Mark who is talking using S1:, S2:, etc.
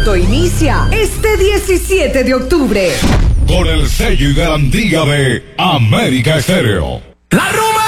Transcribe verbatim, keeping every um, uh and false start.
S1: campeonato inicia este diecisiete de octubre.
S2: Con el sello y garantía de América Estéreo.
S3: ¡La rumba!